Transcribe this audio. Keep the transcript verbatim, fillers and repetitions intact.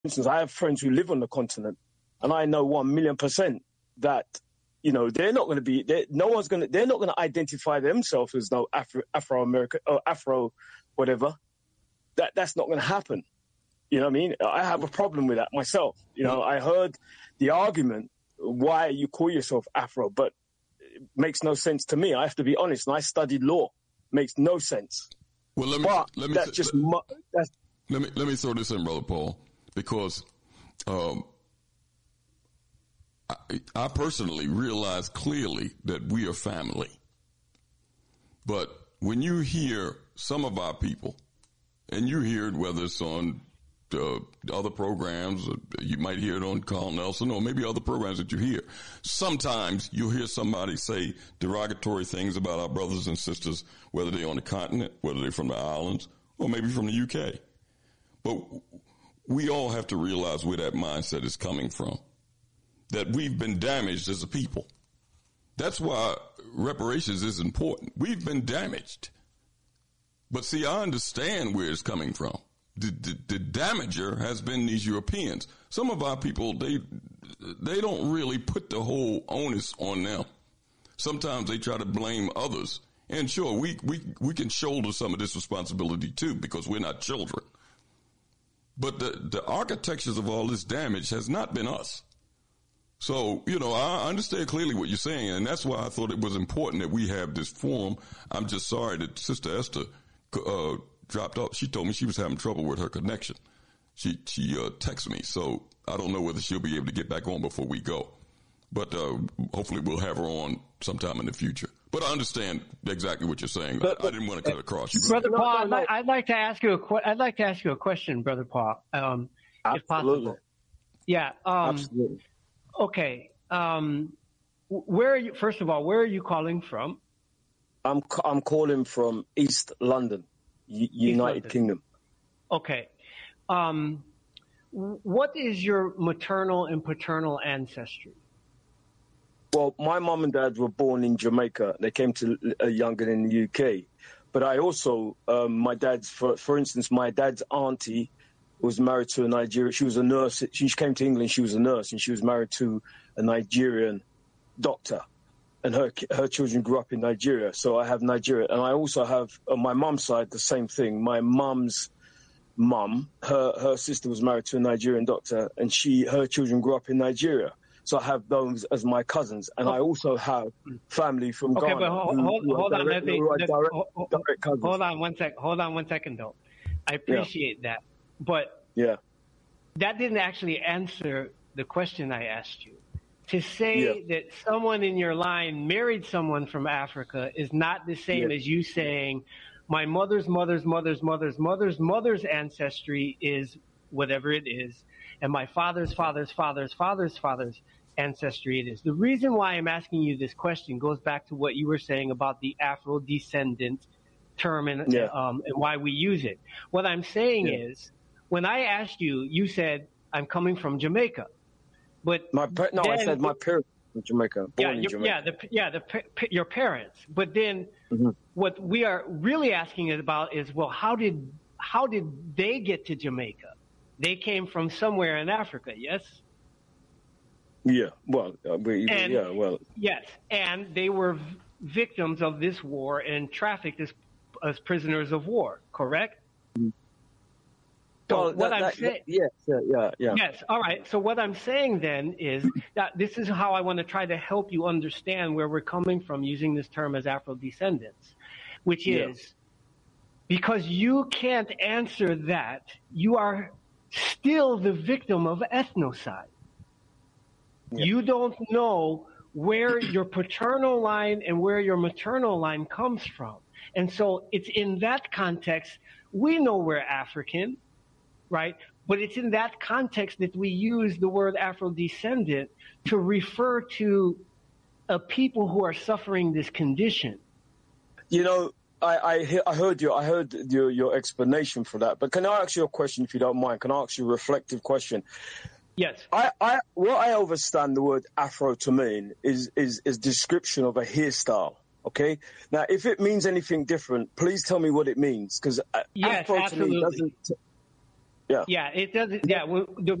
instance, I have friends who live on the continent, and I know one million percent that, you know, they're not going to be, no one's going to, they're not going to identify themselves as no Afro, Afro-American or Afro whatever. That That's not going to happen. You know what I mean? I have a problem with that myself. You know, I heard the argument, why you call yourself Afro, but it makes no sense to me. I have to be honest, and I studied law. Makes no sense. Well, let me, but let me, that's just, let, that's, let me, let me throw this in, Brother Paul, because, um, I, I personally realize clearly that we are family. But when you hear some of our people, and you hear it whether it's on uh, other programs, or you might hear it on Carl Nelson, or maybe other programs that you hear, sometimes you'll hear somebody say derogatory things about our brothers and sisters, whether they're on the continent, whether they're from the islands, or maybe from the U K. But we all have to realize where that mindset is coming from, that we've been damaged as a people. That's why reparations is important. We've been damaged. But see, I understand where it's coming from. The, the, the damager has been these Europeans. Some of our people, they they don't really put the whole onus on them. Sometimes they try to blame others. And sure, we, we, we can shoulder some of this responsibility too, because we're not children. But the, the architectures of all this damage has not been us. So, you know, I understand clearly what you're saying, and that's why I thought it was important that we have this forum. I'm just sorry that Sister Esther uh, dropped off. She told me she was having trouble with her connection. She she uh, texted me, so I don't know whether she'll be able to get back on before we go. But uh, hopefully we'll have her on sometime in the future. But I understand exactly what you're saying. But, I, I didn't want to cut across you. Brother Paul, I'd like, I'd like to ask you a que- I'd like to ask you a question, Brother Paul, um, if possible. Yeah. Um, Absolutely. Okay. Um, where are you? First of all, where are you calling from? I'm I'm calling from East London, U- East United London. Kingdom. Okay. Um, what is your maternal and paternal ancestry? Well, my mom and dad were born in Jamaica. They came to uh, younger in the U K. But I also, um, my dad's, for, for instance, my dad's auntie was married to a Nigerian. She was a nurse. She came to England. She was a nurse, and she was married to a Nigerian doctor. And her her children grew up in Nigeria. So I have Nigeria. And I also have, on my mum's side, the same thing. My mum's mum, her, her sister was married to a Nigerian doctor, and she her children grew up in Nigeria. So I have those as my cousins. And I also have family from Okay, Ghana. but hold, who, hold, who hold on. direct, Let me, who are let, direct, hold, direct cousins. hold on one sec. Hold on one second, though. I appreciate yeah. that. But yeah. that didn't actually answer the question I asked you. To say yeah. that someone in your line married someone from Africa is not the same yeah. as you saying my mother's mother's mother's mother's mother's mother's ancestry is whatever it is, and my father's father's father's father's father's ancestry it is. The reason why I'm asking you this question goes back to what you were saying about the Afro-descendant term and, yeah. um, and why we use it. What I'm saying yeah. is, when I asked you, you said, I'm coming from Jamaica. But my no, then, I said my parents from Jamaica, born yeah, in Jamaica. Yeah, the, yeah, the, your parents. But then mm-hmm. what we are really asking about is, well, how did how did they get to Jamaica? They came from somewhere in Africa, yes? Yeah, well, uh, we, and, yeah, well. Yes, and they were v- victims of this war and trafficked as, as prisoners of war, correct? Mm-hmm. So well, what that, I'm that, saying, yes, yeah, yeah, yeah. Yes, all right. So what I'm saying then is that this is how I want to try to help you understand where we're coming from using this term as Afro-descendants, which yeah. is because you can't answer that, you are still the victim of ethnocide. Yeah. You don't know where your paternal line and where your maternal line comes from. And so it's in that context, we know we're African, right? But it's in that context that we use the word Afro-descendant to refer to a people who are suffering this condition. You know, I, I, I heard you. I heard your, your explanation for that. But can I ask you a question, if you don't mind? Can I ask you a reflective question? Yes. I, I what I understand the word Afro to mean is is is description of a hairstyle. Okay. Now, if it means anything different, please tell me what it means, because yes, Afro absolutely. to me doesn't. Yeah. Yeah, it doesn't. Yeah, when, the